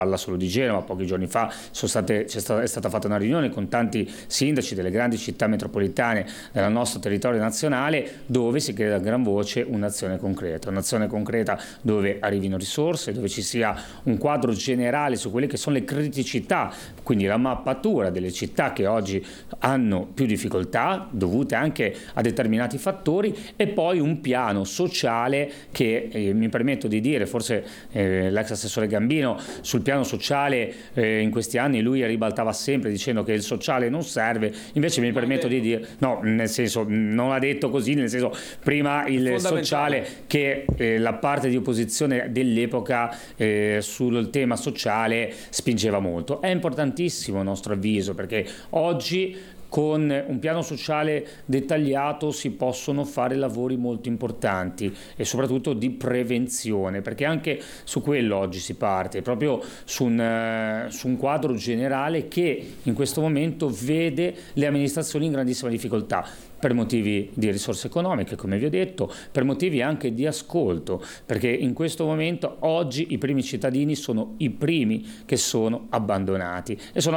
parla solo di Genova. Pochi giorni fa è stata fatta una riunione con tanti sindaci delle grandi città metropolitane del nostro territorio nazionale, dove si chiede a gran voce un'azione concreta dove arrivino risorse, dove ci sia un quadro generale su quelle che sono le criticità, quindi la mappatura delle città che oggi hanno più difficoltà dovute anche a determinati fattori, e poi un piano sociale che mi permetto di dire, forse l'ex assessore Gambino sul piano sociale in questi anni lui ribaltava sempre dicendo che il sociale non serve, invece mi permetto di dire no, nel senso non l'ha detto così, nel senso prima il sociale che la parte di opposizione dell'epoca sul tema sociale spingeva molto. È importantissimo a nostro avviso, perché oggi con un piano sociale dettagliato si possono fare lavori molto importanti e soprattutto di prevenzione, perché anche su quello oggi si parte, proprio su un quadro generale che in questo momento vede le amministrazioni in grandissima difficoltà, per motivi di risorse economiche, come vi ho detto, per motivi anche di ascolto, perché in questo momento oggi i primi cittadini sono i primi che sono abbandonati e sono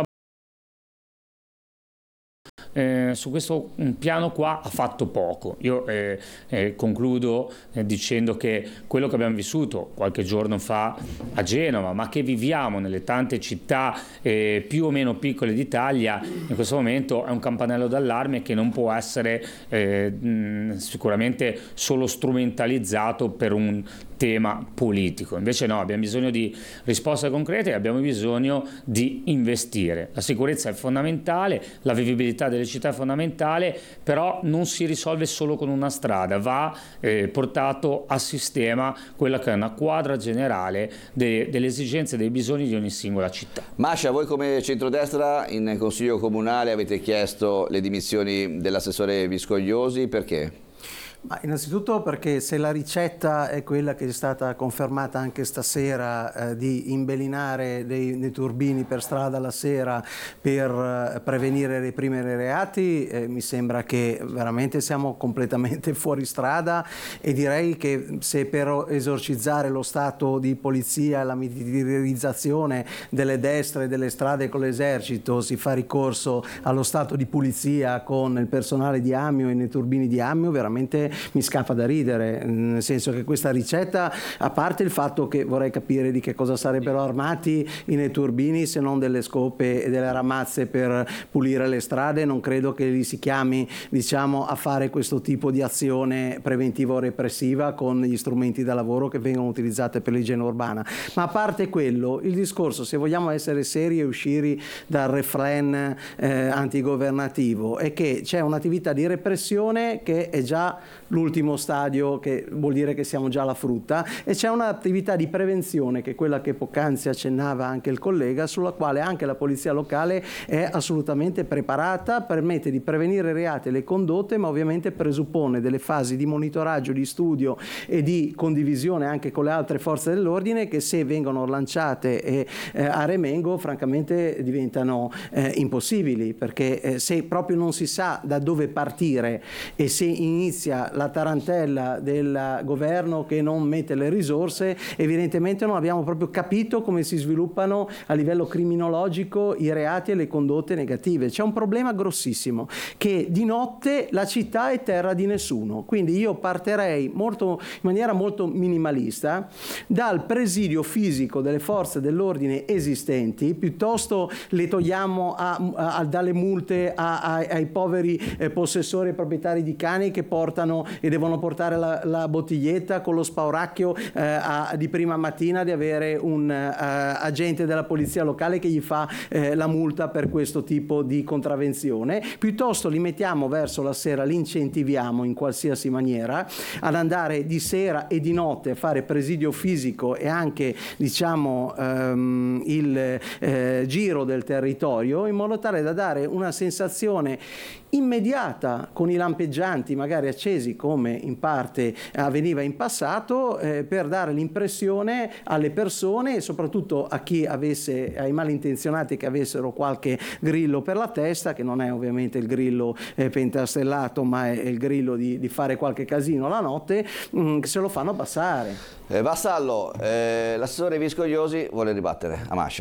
su questo piano qua ha fatto poco. Io concludo dicendo che quello che abbiamo vissuto qualche giorno fa a Genova, ma che viviamo nelle tante città più o meno piccole d'Italia, in questo momento è un campanello d'allarme che non può essere sicuramente solo strumentalizzato per un tema politico. Invece no, abbiamo bisogno di risposte concrete e abbiamo bisogno di investire. La sicurezza è fondamentale, la vivibilità delle città è fondamentale, però non si risolve solo con una strada, va portato a sistema quella che è una quadra generale delle esigenze e dei bisogni di ogni singola città. Mascia, voi come centrodestra in Consiglio Comunale avete chiesto le dimissioni dell'assessore Viscogliosi, perché? Ma innanzitutto perché se la ricetta è quella che è stata confermata anche stasera di imbelinare dei turbini per strada la sera per prevenire e reprimere reati, mi sembra che veramente siamo completamente fuori strada, e direi che se per esorcizzare lo stato di polizia e la militarizzazione delle destre delle strade con l'esercito si fa ricorso allo stato di pulizia con il personale di Amio e nei turbini di Amio, veramente mi scappa da ridere, nel senso che questa ricetta, a parte il fatto che vorrei capire di che cosa sarebbero armati i neturbini se non delle scope e delle ramazze per pulire le strade, non credo che li si chiami, diciamo, a fare questo tipo di azione preventiva o repressiva con gli strumenti da lavoro che vengono utilizzati per l'igiene urbana. Ma a parte quello, il discorso, se vogliamo essere seri e uscire dal refrain antigovernativo, è che c'è un'attività di repressione che è già l'ultimo stadio, che vuol dire che siamo già alla frutta, e c'è un'attività di prevenzione che è quella che poc'anzi accennava anche il collega, sulla quale anche la polizia locale è assolutamente preparata, permette di prevenire i reati e le condotte, ma ovviamente presuppone delle fasi di monitoraggio, di studio e di condivisione anche con le altre forze dell'ordine che, se vengono lanciate a remengo, francamente diventano impossibili, perché se proprio non si sa da dove partire e se inizia la tarantella del governo che non mette le risorse, evidentemente non abbiamo proprio capito come si sviluppano a livello criminologico i reati e le condotte negative. C'è un problema grossissimo, che di notte la città è terra di nessuno, quindi io partirei in maniera molto minimalista dal presidio fisico delle forze dell'ordine esistenti, piuttosto le togliamo dalle multe ai poveri possessori e proprietari di cani che portano e devono portare la bottiglietta con lo spauracchio di prima mattina di avere un agente della polizia locale che gli fa la multa per questo tipo di contravvenzione, piuttosto li mettiamo verso la sera, li incentiviamo in qualsiasi maniera ad andare di sera e di notte a fare presidio fisico e anche, diciamo, il giro del territorio, in modo tale da dare una sensazione immediata, con i lampeggianti magari accesi come in parte avveniva in passato, per dare l'impressione alle persone e soprattutto a chi avesse, ai malintenzionati che avessero qualche grillo per la testa, che non è ovviamente il grillo pentastellato, ma è il grillo di fare qualche casino la notte, che se lo fanno passare. Vassallo, l'assessore Viscogliosi vuole ribattere a Mascia.